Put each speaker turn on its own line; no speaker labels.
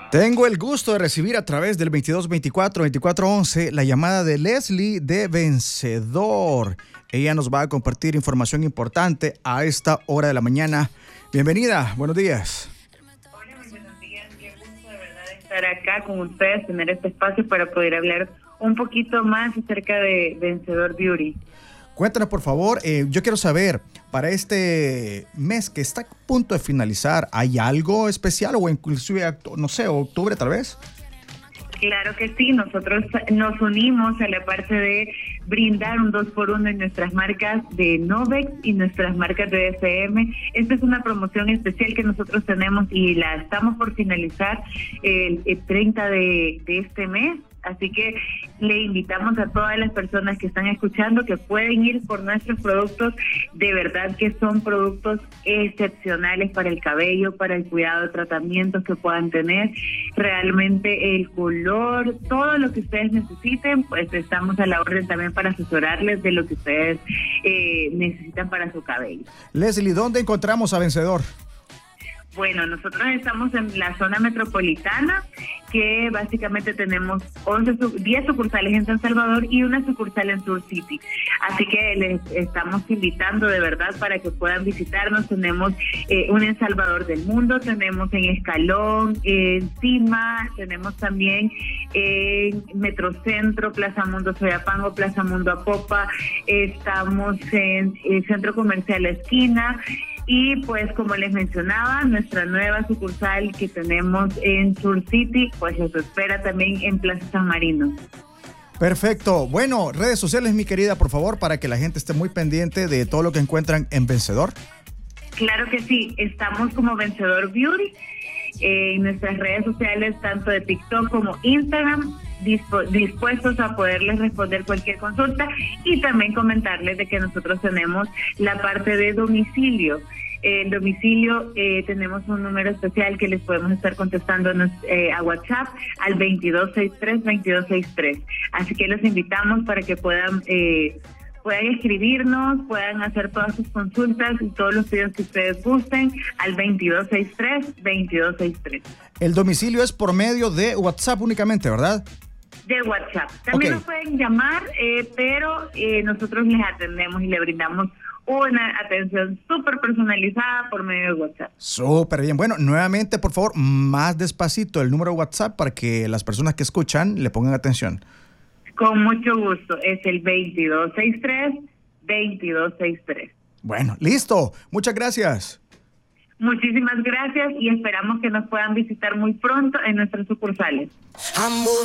Tengo el gusto de recibir a través del 2224-2411 la llamada de Leslie de Vencedor. Ella nos va a compartir información importante a esta hora de la mañana. Bienvenida, buenos días.
Hola, muy buenos días. Qué gusto de verdad estar acá con ustedes, tener este espacio para poder hablar un poquito más acerca de Vencedor Beauty.
Cuéntanos, por favor, yo quiero saber, para este mes que está a punto de finalizar, ¿hay algo especial o inclusive, no sé, octubre tal vez?
Claro que sí, nosotros nos unimos a la parte de brindar un 2x1 en nuestras marcas de Novex y nuestras marcas de DSM. Esta es una promoción especial que nosotros tenemos y la estamos por finalizar el 30 de este mes. Así que le invitamos a todas las personas que están escuchando que pueden ir por nuestros productos. De verdad que son productos excepcionales para el cabello, para el cuidado de tratamientos que puedan tener. Realmente el color, todo lo que ustedes necesiten, pues estamos a la orden también para asesorarles de lo que ustedes necesitan para su cabello.
Leslie, ¿dónde encontramos a Vencedor?
Bueno, nosotros estamos en la zona metropolitana, que básicamente tenemos 10 sucursales en San Salvador y una sucursal en Sur City. Así que les estamos invitando de verdad para que puedan visitarnos. Tenemos una en Salvador del Mundo, tenemos en Escalón, en Cima, tenemos también en Metrocentro, Plaza Mundo Soyapango, Plaza Mundo Apopa, estamos en el Centro Comercial La Esquina. Y pues como les mencionaba, nuestra nueva sucursal que tenemos en Sur City, pues los espera también en Plaza San Marino.
Perfecto. Bueno, redes sociales, mi querida, por favor, para que la gente esté muy pendiente de todo lo que encuentran en Vencedor.
Claro que sí, estamos como Vencedor Beauty en nuestras redes sociales, tanto de TikTok como Instagram, dispuestos a poderles responder cualquier consulta y también comentarles de que nosotros tenemos la parte de domicilio. En domicilio tenemos un número especial que les podemos estar contestando a WhatsApp al 2263-2263. Así que los invitamos para que puedan escribirnos, puedan hacer todas sus consultas y todos los pedidos que ustedes gusten al 2263-2263.
El domicilio es por medio de WhatsApp únicamente, ¿verdad?
De WhatsApp. También nos pueden llamar, pero nosotros les atendemos y le brindamos una atención súper personalizada por medio de WhatsApp. Súper
bien. Bueno, nuevamente, por favor, más despacito el número de WhatsApp para que las personas que escuchan le pongan atención.
Con mucho gusto. Es el 2263-2263.
Bueno, listo. Muchas gracias.
Muchísimas gracias y esperamos que nos puedan visitar muy pronto en nuestras sucursales.